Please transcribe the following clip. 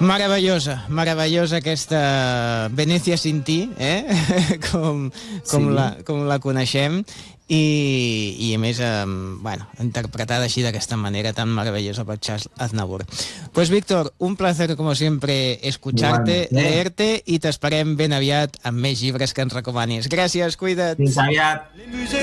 Meravellosa aquesta Venecia sin ti, com la coneixem, i a més, interpretada així d'aquesta manera tan maravillosa per Charles Aznavour. Pues Víctor, un placer como siempre escucharte, leerte, i t'esperem ben aviat amb més llibres que ens recomanis. Gràcies, cuida't. Fins aviat.